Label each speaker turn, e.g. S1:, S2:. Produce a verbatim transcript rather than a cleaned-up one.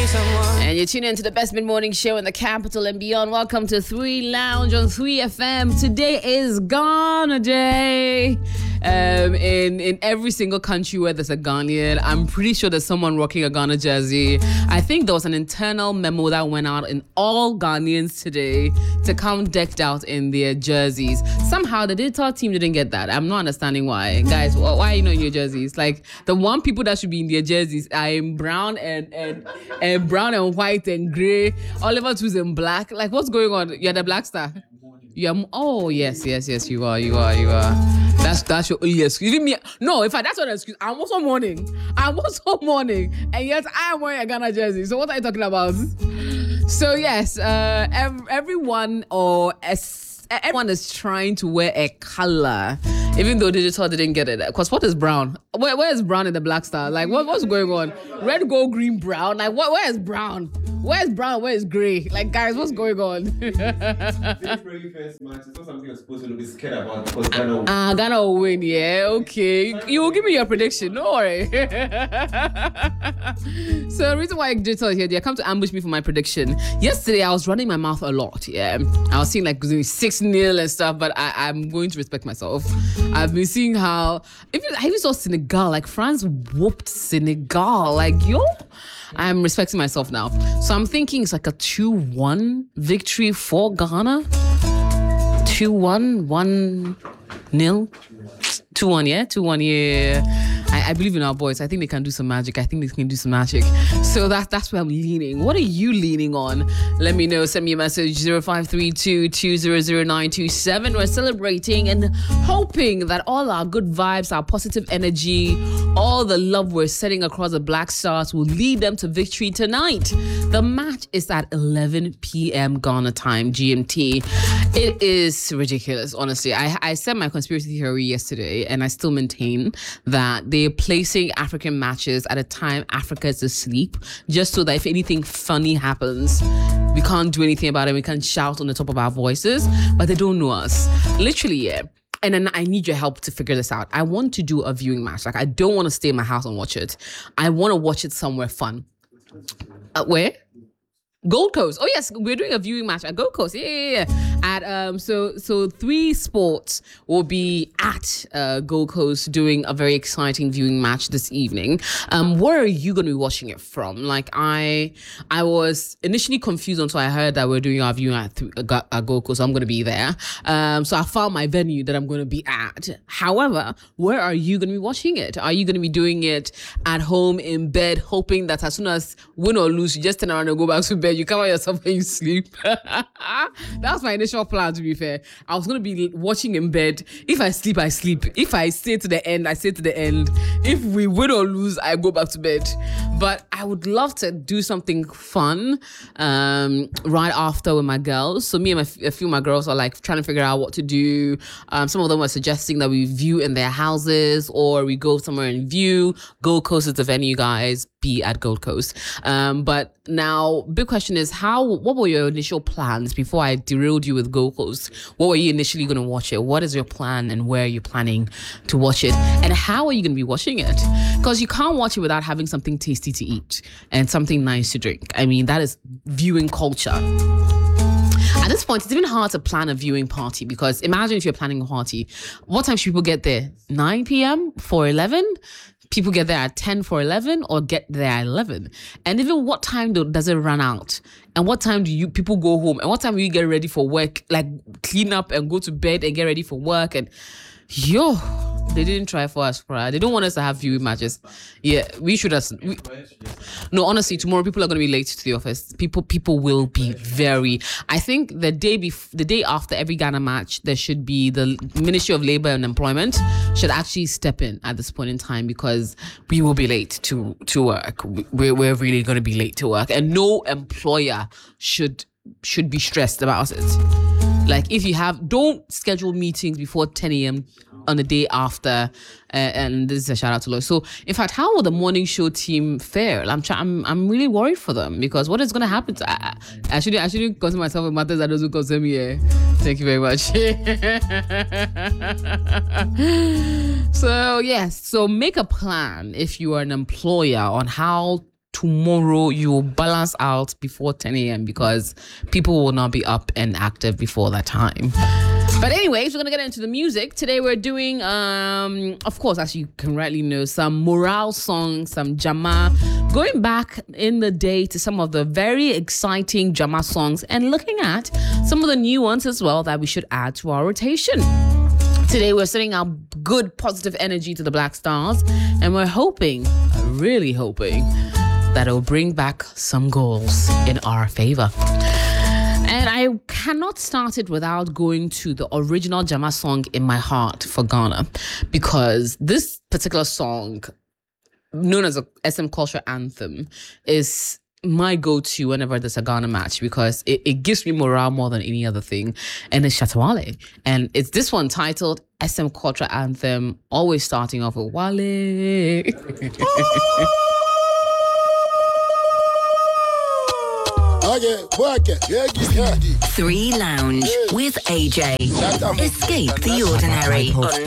S1: And you're tuning into the best mid-morning show in the capital and beyond. Welcome to three Lounge on three F M. Today is Ghana Day. Um, in, in every single country where there's a Ghanaian, I'm pretty sure there's someone rocking a Ghana jersey. I think there was an internal memo that went out in all Ghanaians today to come decked out in their jerseys. Somehow the digital team didn't get that. I'm not understanding why. Guys, why are you not in your jerseys? Like, the one people that should be in their jerseys are in brown and, and, and brown and white and grey. Oliver too's in black. Like, what's going on? You're the black star. You're, oh, yes, yes, yes, you are, you are, you are. That's that's your only excuse. Even me, no, in fact, that's not an excuse. I'm also mourning. I'm also mourning. And yet I am wearing a Ghana jersey. So what are you talking about? So yes, uh, ev- everyone or es- everyone is trying to wear a color, even though digital didn't get it. Because what is brown? Where, where is brown in the black star? Like, what, what's going on? Red, gold, green, brown. Like, what? Where is brown? Where's brown? Where is grey? Like, guys, what's going on?
S2: This very first match is not something you're supposed to be scared about because Ghana will
S1: Ah, Ghana will win, yeah, okay. You, you will give me your prediction, don't worry. So the reason why digital is here, they come to ambush me for my prediction. Yesterday, I was running my mouth a lot, yeah. I was seeing like six nil and stuff, but I, I'm going to respect myself. I've been seeing how, even, I even saw Senegal, like France whooped Senegal, like, yo. I'm respecting myself now. So I'm thinking it's like a two one victory for Ghana. two one, one nil. two one, yeah? two one, yeah. I, I believe in our boys. I think they can do some magic. I think they can do some magic. So that, that's where I'm leaning. What are you leaning on? Let me know. Send me a message, zero five three two, two zero zero nine two seven. We're celebrating and hoping that all our good vibes, our positive energy, all the love we're setting across the Black Stars will lead them to victory tonight. The match is at eleven p.m. Ghana time, G M T. It is ridiculous, honestly. I, I said my conspiracy theory yesterday, and I still maintain that they're placing African matches at a time Africa is asleep, just so that if anything funny happens, we can't do anything about it. We can shout on the top of our voices, but they don't know us. Literally, yeah. And then I need your help to figure this out. I want to do a viewing match. Like, I don't want to stay in my house and watch it. I want to watch it somewhere fun. Uh, where? Gold Coast. Oh yes, we're doing a viewing match at Gold Coast. Yeah, yeah, yeah. At um, so so three sports will be at uh, Gold Coast doing a very exciting viewing match this evening. Um, where are you going to be watching it from? Like I, I was initially confused until I heard that we're doing our viewing at, th- at Gold Coast. So I'm going to be there. Um, so I found my venue that I'm going to be at. However, where are you going to be watching it? Are you going to be doing it at home in bed, hoping that as soon as win or lose, you just turn around and go back to bed? You cover yourself and you sleep. That's my initial plan, to be fair. I was going to be watching in bed. If I sleep, I sleep. If I stay to the end, I stay to the end. If we win or lose, I go back to bed. But I would love to do something fun um, right after with my girls. So me and my, a few of my girls are like trying to figure out what to do. Um, some of them were suggesting that we view in their houses or we go somewhere and view. Gold Coast is the venue, guys. Be at Gold Coast. Um, but now, big question is, how? What were your initial plans before I derailed you with Gold Coast? What were you initially going to watch it? What is your plan and where are you planning to watch it? And how are you going to be watching it? Because you can't watch it without having something tasty to eat and something nice to drink. I mean, that is viewing culture. At this point, it's even hard to plan a viewing party because imagine if you're planning a party. What time should people get there? nine p.m. for eleven? People get there at ten for eleven or get there at eleven. And even what time do, does it run out? And what time do you people go home? And what time do you get ready for work? Like clean up and go to bed and get ready for work. And yo, they didn't try for us, bro. They don't want us to have viewing matches. Yeah, we should have. We, no, honestly, tomorrow people are going to be late to the office. People, people will be very. I think the day bef- the day after every Ghana match, there should be the Ministry of Labour and Employment should actually step in at this point in time because we will be late to to work. We're we're really going to be late to work, and no employer should should be stressed about it. Like if you have, don't schedule meetings before ten a.m. on the day after, uh, and this is a shout out to Lloyd. So, in fact, how will the morning show team fare? I'm try- I'm I'm really worried for them because what is going to happen? To, I, I shouldn't I shouldn't concern myself with matters that doesn't concern me. Yeah. Thank you very much. So yes, so make a plan if you are an employer on how tomorrow you will balance out before ten a.m. because people will not be up and active before that time. But anyways, we're going to get into the music. Today we're doing, um, of course, as you can rightly know, some morale songs, some Jama. Going back in the day to some of the very exciting Jama songs and looking at some of the new ones as well that we should add to our rotation. Today we're sending out good positive energy to the Black Stars, and we're hoping, really hoping, that it'll bring back some goals in our favor. And I cannot start it without going to the original Jama song in my heart for Ghana, because this particular song, known as a S M Culture Anthem, is my go-to whenever there's a Ghana match, because it, it gives me morale more than any other thing. And it's Shatta Wale. And it's this one titled S M Culture Anthem, always starting off with Wale.
S3: Three Lounge with A J. Escape the ordinary.